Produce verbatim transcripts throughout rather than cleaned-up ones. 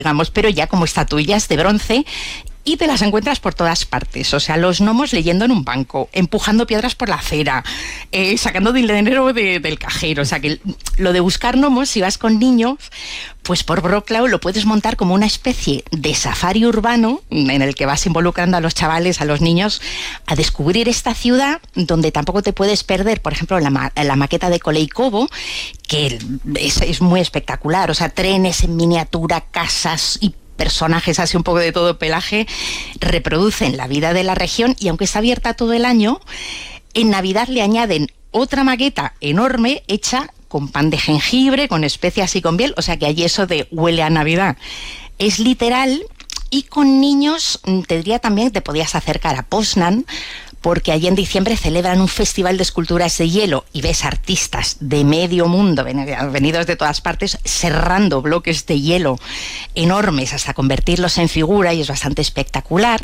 digamos, pero ya como estatuillas de bronce. Y te las encuentras por todas partes, o sea, los gnomos leyendo en un banco, empujando piedras por la acera, eh, sacando dinero de, del cajero. O sea, que lo de buscar gnomos, si vas con niños, pues por Wrocław lo puedes montar como una especie de safari urbano en el que vas involucrando a los chavales, a los niños, a descubrir esta ciudad donde tampoco te puedes perder, por ejemplo, la, ma- la maqueta de Kolejkovo, que es, es muy espectacular, o sea, trenes en miniatura, casas y personajes así un poco de todo pelaje, reproducen la vida de la región, y aunque está abierta todo el año, en Navidad le añaden otra maqueta enorme hecha con pan de jengibre, con especias y con miel, o sea que allí eso de huele a Navidad es literal. Y con niños, te diría también, te podías acercar a Poznan, porque allí en diciembre celebran un festival de esculturas de hielo y ves artistas de medio mundo, venidos de todas partes, serrando bloques de hielo enormes hasta convertirlos en figura, y es bastante espectacular.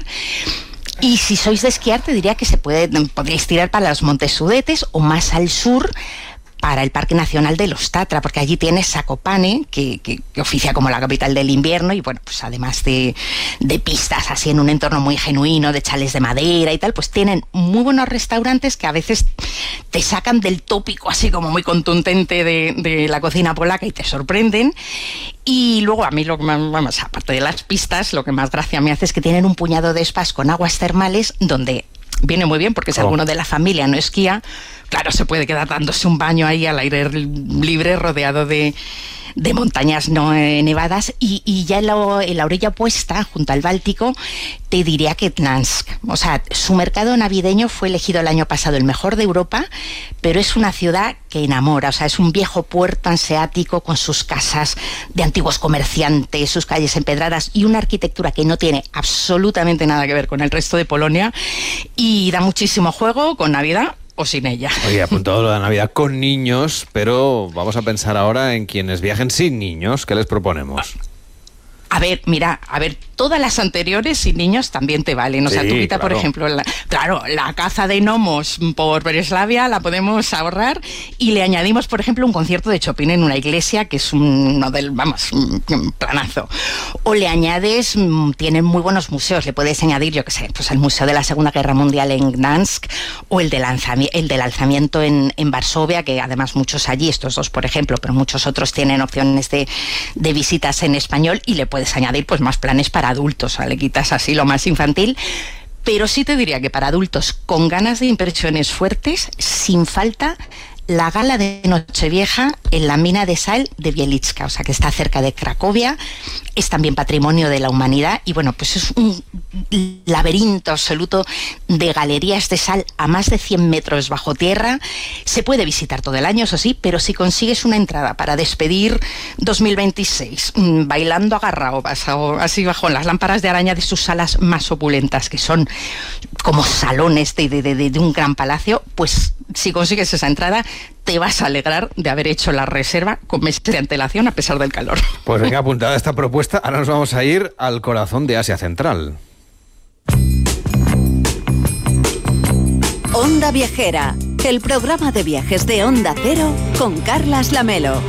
Y si sois de esquiar, te diría que se puede, podríais tirar para los Montes Sudetes o más al sur, para el Parque Nacional de los Tatra, porque allí tienes Zakopane, que, que, que oficia como la capital del invierno, y bueno, pues además de, de pistas así en un entorno muy genuino, de chales de madera y tal, pues tienen muy buenos restaurantes que a veces te sacan del tópico así como muy contundente de, de la cocina polaca y te sorprenden. Y luego a mí, lo que más, vamos, aparte de las pistas, lo que más gracia me hace es que tienen un puñado de spas con aguas termales donde viene muy bien, porque si oh. alguno de la familia no esquía, claro, se puede quedar dándose un baño ahí al aire libre, rodeado de, de montañas no eh, nevadas. Y, y ya en la, en la orilla opuesta, junto al Báltico, te diría que Gdansk. O sea, su mercado navideño fue elegido el año pasado el mejor de Europa, pero es una ciudad que enamora. O sea, es un viejo puerto hanseático con sus casas de antiguos comerciantes, sus calles empedradas y una arquitectura que no tiene absolutamente nada que ver con el resto de Polonia, y da muchísimo juego con Navidad o sin ella. Oye, apuntado lo de la Navidad con niños, pero vamos a pensar ahora en quienes viajen sin niños. ¿Qué les proponemos? A ver, mira, a ver, todas las anteriores sin niños también te valen. O sea, sí, tú quita, claro. por ejemplo, la, claro, la caza de gnomos por Breslavia la podemos ahorrar y le añadimos, por ejemplo, un concierto de Chopin en una iglesia, que es un, uno del, vamos, un planazo. O le añades, tienen muy buenos museos, le puedes añadir, yo qué sé, pues el Museo de la Segunda Guerra Mundial en Gdansk, o el, de lanzami- el del alzamiento en, en Varsovia, que además muchos allí, estos dos por ejemplo, pero muchos otros tienen opciones de, de visitas en español, y le puedes añadir pues más planes para adultos, o sea, le quitas así lo más infantil. Pero sí te diría que para adultos con ganas de impresiones fuertes, sin falta la gala de Nochevieja en la mina de sal de Bieliczka, o sea, que está cerca de Cracovia, es también patrimonio de la humanidad, y bueno, pues es un laberinto absoluto de galerías de sal a más de cien metros bajo tierra. Se puede visitar todo el año, eso sí, pero si consigues una entrada para despedir dos mil veintiséis mmm, bailando agarrado, así bajo las lámparas de araña de sus salas más opulentas, que son como salones de, de, de, de un gran palacio, pues si consigues esa entrada, te vas a alegrar de haber hecho la reserva con meses de antelación a pesar del calor. Pues venga, apuntada esta propuesta. Ahora nos vamos a ir al corazón de Asia Central. Onda Viajera, el programa de viajes de Onda Cero con Carlas Lamelo.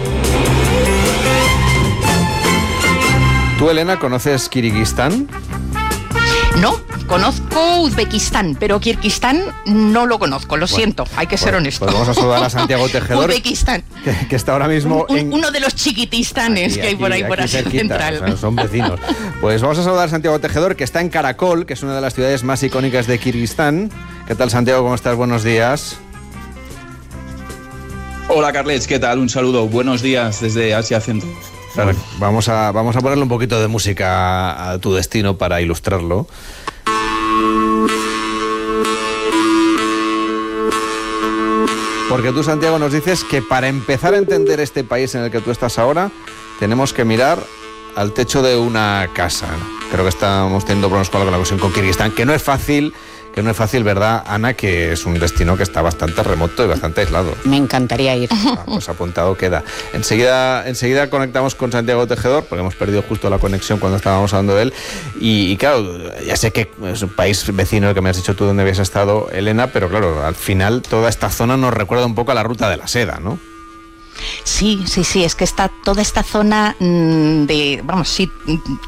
¿Tú, Elena, conoces Kirguistán? No, conozco Uzbekistán, pero Kirguistán no lo conozco, lo bueno, siento, hay que ser bueno, honesto. Pues vamos a saludar a Santiago Tejedor, Uzbekistán. Que, que está ahora mismo un, en... Uno de los chiquitistanes aquí, que hay por ahí, por Asia Central. O sea, son vecinos. Pues vamos a saludar a Santiago Tejedor, que está en Karakol, que es una de las ciudades más icónicas de Kirguistán. ¿Qué tal, Santiago? ¿Cómo estás? Buenos días. Hola, Carles, ¿qué tal? Un saludo, buenos días desde Asia Central. Claro, vamos a, vamos a ponerle un poquito de música a tu destino para ilustrarlo. Porque tú, Santiago, nos dices que para empezar a entender este país en el que tú estás ahora, tenemos que mirar al techo de una casa. Creo que estamos teniendo problemas con la conexión con Kirguistán, que no es fácil, que no es fácil, ¿verdad, Ana? Que es un destino que está bastante remoto y bastante aislado. Me encantaría ir. Ah, pues apuntado queda. Enseguida, enseguida conectamos con Santiago Tejedor, porque hemos perdido justo la conexión cuando estábamos hablando de él. Y, y claro, ya sé que es un país vecino, el que me has dicho tú dónde habías estado, Elena, pero claro, al final toda esta zona nos recuerda un poco a la ruta de la seda, ¿no? Sí, sí, sí, es que está toda esta zona mmm, de, vamos, sí,